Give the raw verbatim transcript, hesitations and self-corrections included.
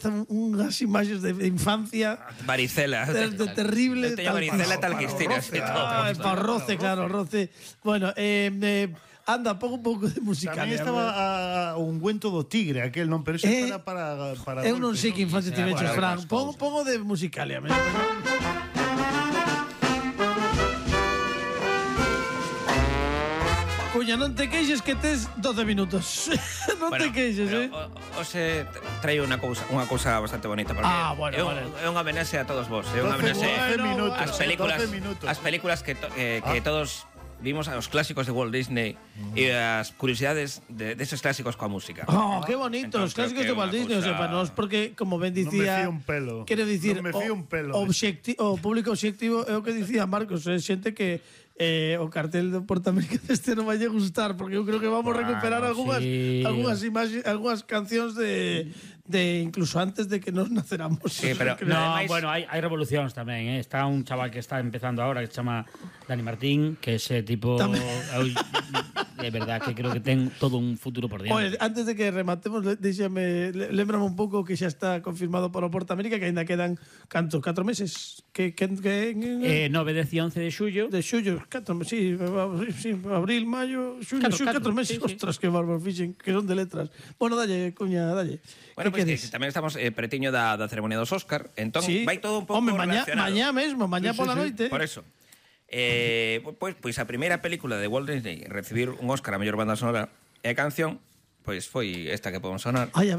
empezan unhas imaxes de infancia varicela de, de terrible. Eu teño varicela tal que estiras e todo. Ah, para roce, claro, roce. Bueno, eh, eh, anda, pon un pouco de musicalia. Tamén estaba a, a ungüento do tigre, aquel non, pero ese Eh, era para, para Eu non golpes, sei que infancia tiveches, para Fran. outras Pon, cousas. pon o de musicalia. Me. Cuña, non te queixes que tes doce minutos. Non Bueno, te queixes, pero, eh? o, hoxe traio unha cousa, unha cousa bastante bonita porque Ah, bueno, é, un, vale. é unha homenaxe a todos vos, é unha doce, homenaxe doce minutos, ás películas, doce minutos. as películas que, to, eh, que Ah. todos vimos, aos clásicos de Walt Disney e as curiosidades de, de esos clásicos coa música. Oh, qué bonito, Entonces, los clásicos de creo que Walt é unha Disney, o sea, cousa- para nos, porque, como ben Non me dicía... fío un pelo. Quero dicir, Non me fío un pelo. o, obxecti, o público obxectivo é o que dicía Marcos, é xente que eh, o cartel do Portamérica deste non vai lle gustar, porque eu creo que vamos a recuperar Bueno, algunhas sí. algunhas imaxes, algunhas cancións de de incluso antes de que nos naceramos. Sí, pero Creo. No, Ademais- bueno, hai, hai revolucións tamén, eh? Está un chaval que está empezando ahora que se chama Dani Martín, que ese tipo Tamén. eu, de verdad que creo que ten todo un futuro por Oye, diante. antes de que rematemos, le- déxame, le- lémbrame un pouco que xa está confirmado para o Portamérica, que ainda quedan canto, catro meses, que que, que Eh, nove, dez e once de xullo. de xullo, catro meses, sí, sí, abril, maio, xullo, Claro, xullo, catro, catro meses, sí, sí. ostras, que bárbaro fixen, que son de letras. Bueno, dalle, cuña, dalle. Bueno, Que pois pues, queres? que tamén estamos eh, pretiño da, da ceremonia dos Óscar, entón Sí. vai todo un pouco Home, mañá, relacionado. mañá mesmo, mañá Sí, sí, pola sí. noite. Por eso. Eh, pois, pois a primeira película de Walt Disney recibir un Óscar a mellor banda sonora e a canción, pois foi esta que podemos sonar. Ai, a